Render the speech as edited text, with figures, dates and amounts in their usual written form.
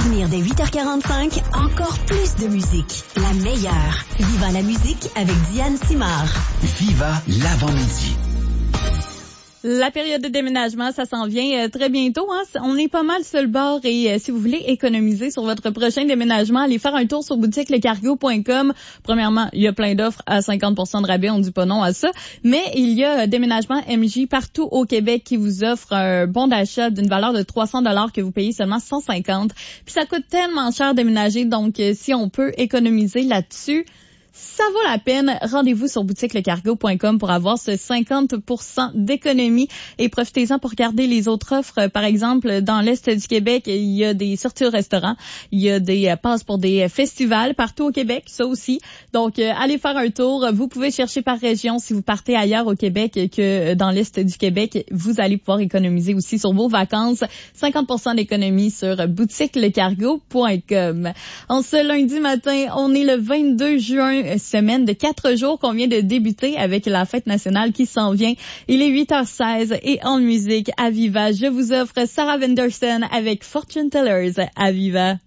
venir dès 8h45, encore plus de musique. La meilleure. Viva la musique avec Diane Simard. Viva l'avant-midi. La période de déménagement, ça s'en vient très bientôt. Hein? On est pas mal sur le bord et si vous voulez économiser sur votre prochain déménagement, allez faire un tour sur boutiquelecargo.com. Premièrement, il y a plein d'offres à 50% de rabais, on dit pas non à ça. Mais il y a Déménagement MJ partout au Québec qui vous offre un bon d'achat d'une valeur de 300$ que vous payez seulement 150$. Puis ça coûte tellement cher déménager, donc si on peut économiser là-dessus, ça vaut la peine. Rendez-vous sur boutiquelecargo.com pour avoir ce 50% d'économie et profitez-en pour regarder les autres offres. Par exemple, dans l'Est du Québec, il y a des sorties au restaurant, il y a des passes pour des festivals partout au Québec, ça aussi. Donc, allez faire un tour. Vous pouvez chercher par région si vous partez ailleurs au Québec que dans l'Est du Québec. Vous allez pouvoir économiser aussi sur vos vacances. 50% d'économie sur boutiquelecargo.com. En ce lundi matin, on est le 22 juin, semaine de 4 jours qu'on vient de débuter avec la fête nationale qui s'en vient. Il est 8h16 et en musique à Viva, je vous offre Sarah Venderson avec Fortune Tellers à Viva.